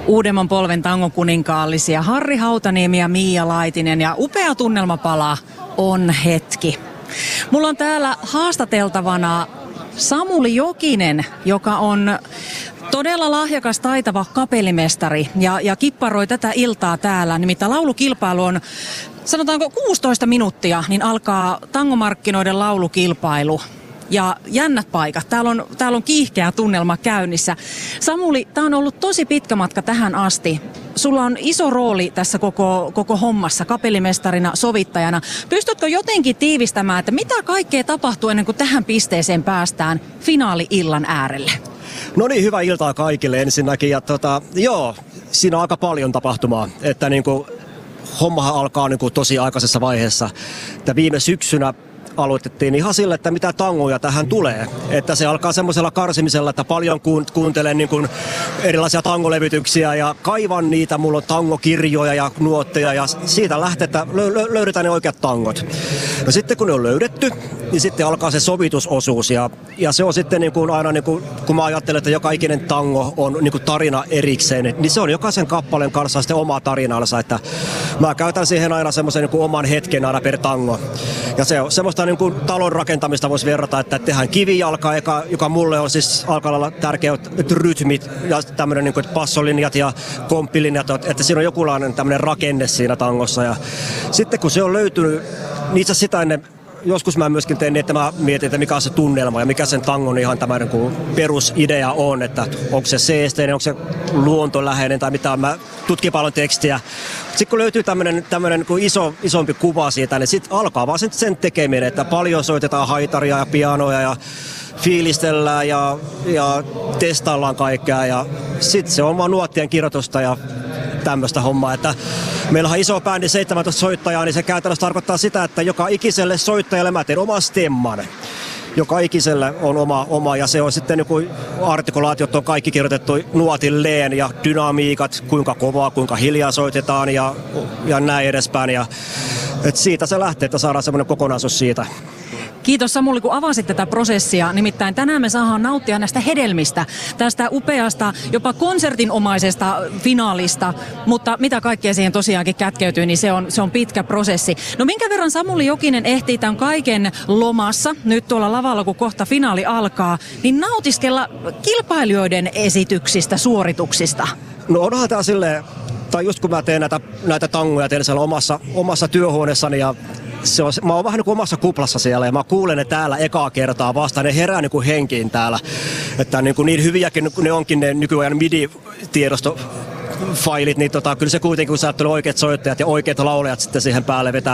Uudemman polven tangokuninkaallisia Harri Hautaniemi ja Miia Laitinen ja upea tunnelmapala on hetki. Mulla on täällä haastateltavana Samuli Jokinen, joka on todella lahjakas, taitava kapellimestari ja kipparoi tätä iltaa täällä. Nimittäin laulukilpailu on, sanotaanko 16 minuuttia, niin alkaa tangomarkkinoiden laulukilpailu. Ja jännät paikat. Täällä on kiihkeä tunnelma käynnissä. Samuli, tää on ollut tosi pitkä matka tähän asti. Sulla on iso rooli tässä koko hommassa, kapellimestarina, sovittajana. Pystytkö jotenkin tiivistämään, että mitä kaikkea tapahtuu ennen kuin tähän pisteeseen päästään finaali-illan äärelle? No niin, hyvää iltaa kaikille ensinnäkin. Ja siinä on aika paljon tapahtumaa. Että hommahan alkaa tosi aikaisessa vaiheessa. Että viime syksynä aloitettiin ihan sille, että mitä tangoja tähän tulee. Että se alkaa semmoisella karsimisella, että paljon kuuntelen erilaisia tangolevytyksiä ja kaivan niitä. Mulla on tangokirjoja ja nuotteja ja siitä lähtee, että löydetään ne oikeat tangot. No sitten kun ne on löydetty, niin sitten alkaa se sovitusosuus ja se on sitten aina, kun mä ajattelen, että joka ikinen tango on tarina erikseen, niin se on jokaisen kappaleen kanssa sitten oma tarinansa, että mä käytän siihen aina semmoisen oman hetken aina per tango. Ja se on semmoista talon rakentamista voisi verrata, että tehdään kivijalka, joka mulle on siis alkaa olla tärkeät rytmit ja tämmöinen passolinjat ja komppilinjat, että siinä on jokinlainen tämmöinen rakenne siinä tangossa. Ja sitten kun se on löytynyt, niin itse sitä ennen joskus mä myöskin tein niin, että mä mietin, että mikä on se tunnelma ja mikä sen tangon ihan tämmöinen perusidea on, että onko se seesteinen, onko se luontoläheinen tai mitä. Mä tutkin paljon tekstiä. Sitten kun löytyy tämmöinen isompi kuva siitä, niin sitten alkaa vaan sen tekeminen, että paljon soitetaan haitaria ja pianoja ja fiilistellään ja testaillaan kaikkea ja sitten se on vaan nuottien kirjoitusta ja tämmöistä hommaa, että meillä on iso bändi 17 soittajaa, niin se käytännössä tarkoittaa sitä, että joka ikiselle soittajalle mä teen oman stemman. Joka ikiselle on oma ja se on sitten artikulaatiot on kaikki kirjoitettu nuotilleen ja dynamiikat, kuinka kovaa, kuinka hiljaa soitetaan ja näin edespäin. Ja, siitä se lähtee, että saadaan semmoinen kokonaisuus siitä. Kiitos Samuli, kun avasit tätä prosessia. Nimittäin tänään me saadaan nauttia näistä hedelmistä, tästä upeasta, jopa konsertinomaisesta finaalista. Mutta mitä kaikkea siihen tosiaankin kätkeytyy, niin se on pitkä prosessi. No minkä verran Samuli Jokinen ehtii tämän kaiken lomassa, nyt tuolla lavalla, kun kohta finaali alkaa, niin nautiskella kilpailijoiden esityksistä, suorituksista? No onhan tää silleen, tai just kun mä teen näitä tangoja, teen siellä omassa työhuoneessani ja mä oon vähän omassa kuplassa siellä ja mä kuulen ne täällä ekaa kertaa vasta. Ne herää henkiin täällä. Että niin hyviäkin ne onkin ne nykyajan MIDI-tiedostofailit, niin kyllä se kuitenkin, kun sä tulee oikeat soittajat ja oikeat laulajat sitten siihen päälle vetää